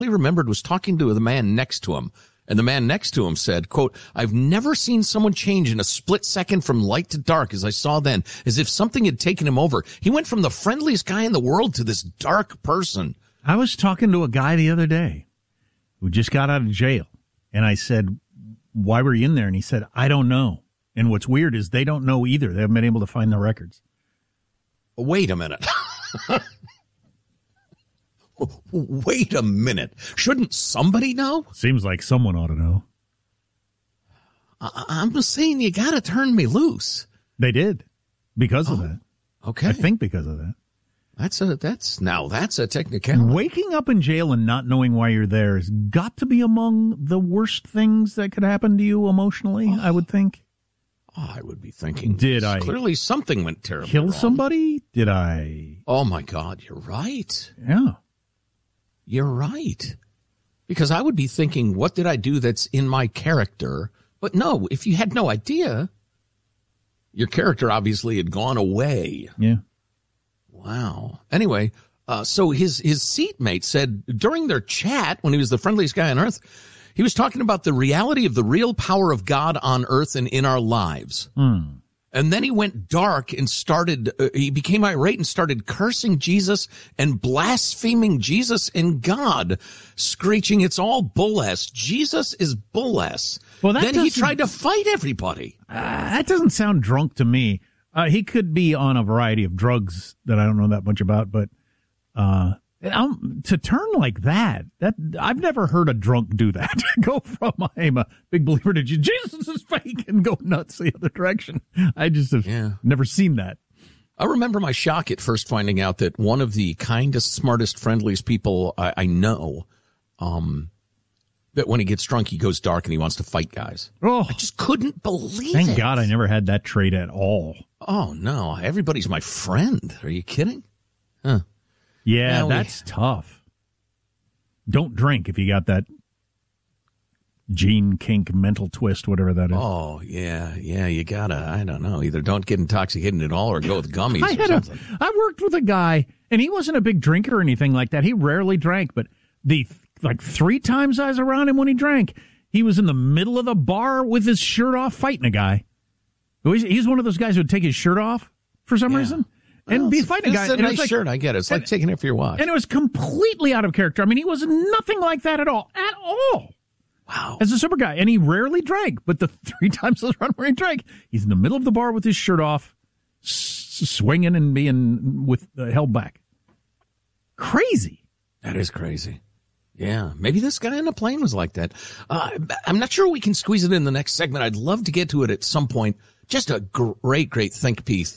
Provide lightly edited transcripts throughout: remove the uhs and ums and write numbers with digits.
he remembered was talking to the man next to him. And the man next to him said, quote, "I've never seen someone change in a split second from light to dark as I saw then, as if something had taken him over. He went from the friendliest guy in the world to this dark person." I was talking to a guy the other day who just got out of jail. And I said, "Why were you in there?" And he said, "I don't know." And what's weird is they don't know either. They haven't been able to find the records. Wait a minute. Wait a minute. Shouldn't somebody know? Seems like someone ought to know. I'm just saying you got to turn me loose. They did because of that. Okay. I think because of that. That's a technicality. Waking up in jail and not knowing why you're there has got to be among the worst things that could happen to you emotionally, I would think. I would be thinking, did I clearly something went terribly kill wrong. somebody? Did I? Oh my God, you're right. Yeah. You're right. Because I would be thinking, what did I do that's in my character? But no, if you had no idea, your character obviously had gone away. Yeah. Wow. Anyway, so his seatmate said during their chat, when he was the friendliest guy on earth, he was talking about the reality of the real power of God on earth and in our lives. And then he went dark and he became irate and started cursing Jesus and blaspheming Jesus and God, screeching, "It's all bull s. Jesus is bull s." Well, then he tried to fight everybody. That doesn't sound drunk to me. He could be on a variety of drugs that I don't know that much about, but to turn like that I've never heard a drunk do that. Go from I'm a big believer to Jesus is fake and go nuts the other direction. I just have never seen that. I remember my shock at first finding out that one of the kindest, smartest, friendliest people I know, that when he gets drunk, he goes dark and he wants to fight guys. Oh, I just couldn't believe it. Thank it. God I never had that trait at all. Oh, no. Everybody's my friend. Are you kidding? Huh. Yeah, that's tough. Don't drink if you got that gene kink mental twist, whatever that is. Oh, yeah, you gotta, I don't know, either don't get intoxicated at all or go with gummies or something. I worked with a guy, and he wasn't a big drinker or anything like that. He rarely drank, but the 3 times I was around him when he drank, he was in the middle of the bar with his shirt off fighting a guy. He's one of those guys who would take his shirt off for some reason. And be fighting a guy. It's a nice shirt, I get it. It's like taking it for your watch. And it was completely out of character. I mean, he was nothing like that at all. At all. Wow. As a sober guy. And he rarely drank. But the 3 times I was around where he drank, he's in the middle of the bar with his shirt off, swinging and being held back. Crazy. That is crazy. Yeah. Maybe this guy in a plane was like that. I'm not sure we can squeeze it in the next segment. I'd love to get to it at some point. Just a great think piece.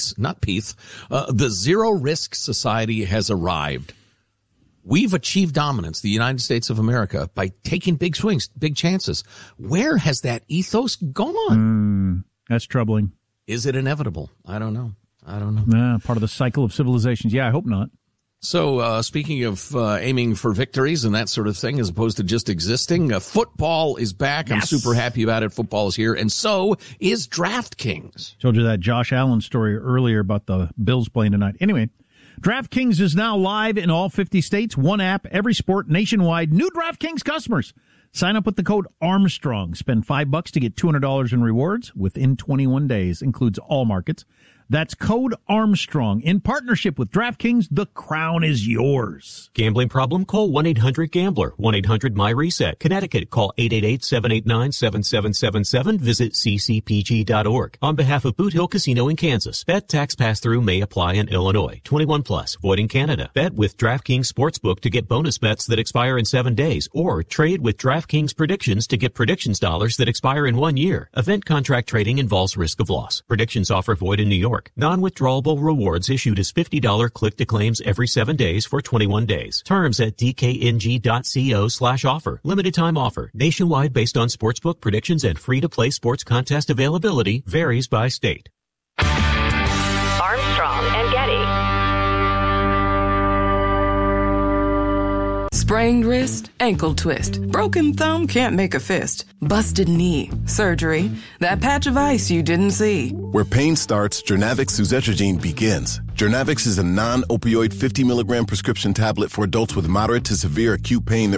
The Zero Risk Society has arrived. We've achieved dominance, the United States of America, by taking big swings, big chances. Where has that ethos gone? That's troubling. Is it inevitable? I don't know. Part of the cycle of civilizations. Yeah, I hope not. So, speaking of aiming for victories and that sort of thing, as opposed to just existing, football is back. Yes. I'm super happy about it. Football is here, and so is DraftKings. Told you that Josh Allen story earlier about the Bills playing tonight. Anyway, DraftKings is now live in all 50 states. One app, every sport, nationwide. New DraftKings customers. Sign up with the code Armstrong. Spend $5 to get $200 in rewards within 21 days. Includes all markets. That's code Armstrong. In partnership with DraftKings, the crown is yours. Gambling problem? Call 1-800-GAMBLER. 1-800-MY-RESET. Connecticut, call 888-789-7777. Visit ccpg.org. On behalf of Boot Hill Casino in Kansas, bet tax pass-through may apply in Illinois. 21 plus. Void in Canada. Bet with DraftKings Sportsbook to get bonus bets that expire in 7 days, or trade with DraftKings Predictions to get predictions dollars that expire in 1 year. Event contract trading involves risk of loss. Predictions offer void in New York. Non-withdrawable rewards issued as $50 click-to-claims every 7 days for 21 days. Terms at dkng.co/offer. Limited time offer. Nationwide based on sportsbook predictions and free-to-play sports contest availability. Varies by state. Armstrong and Getty. Sprained wrist, ankle twist, broken thumb can't make a fist, busted knee, surgery, that patch of ice you didn't see. Where pain starts, Jernavix suzetrigine begins. Jernavix is a non-opioid 50 milligram prescription tablet for adults with moderate to severe acute pain that